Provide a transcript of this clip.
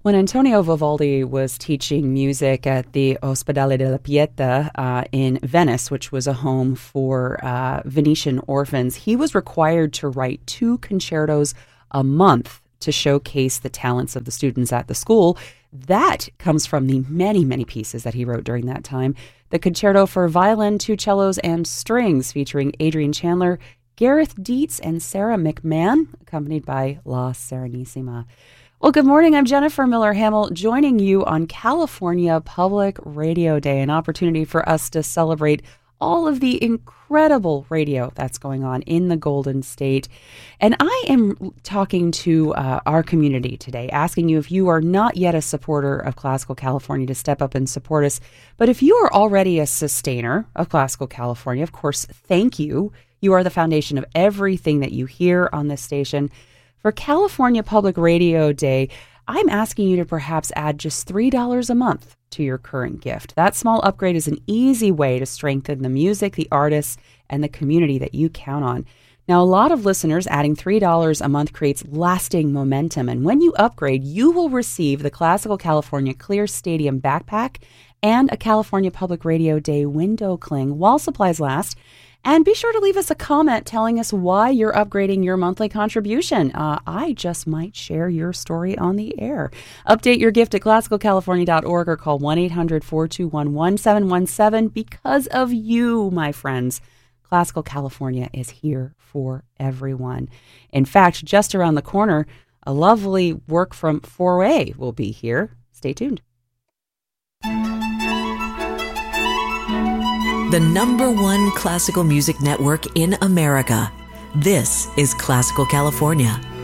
When Antonio Vivaldi was teaching music at the Ospedale della Pietà in Venice, which was a home for Venetian orphans, he was required to write 2 concertos a month to showcase the talents of the students at the school. That comes from the many, many pieces that he wrote during that time. The concerto for violin, 2 cellos, and strings, featuring Adrian Chandler, Gareth Dietz, and Sarah McMahon, accompanied by La Serenissima. Well, good morning. I'm Jennifer Miller-Hamill, joining you on California Public Radio Day, an opportunity for us to celebrate all of the incredible radio that's going on in the Golden State. And I am talking to our community today, asking you, if you are not yet a supporter of Classical California, to step up and support us. But if you are already a sustainer of Classical California, of course, thank you. You are the foundation of everything that you hear on this station. For California Public Radio Day, I'm asking you to perhaps add just $3 a month to your current gift. That small upgrade is an easy way to strengthen the music, the artists, and the community that you count on. Now, a lot of listeners, adding $3 a month creates lasting momentum. And when you upgrade, you will receive the Classical California Clear Stadium backpack and a California Public Radio Day window cling while supplies last. And be sure to leave us a comment telling us why you're upgrading your monthly contribution. I just might share your story on the air. Update your gift at classicalcalifornia.org or call 1-800-421-1717. Because of you, my friends, Classical California is here for everyone. In fact, just around the corner, a lovely work from 4A will be here. Stay tuned. The #1 classical music network in America. This is Classical California.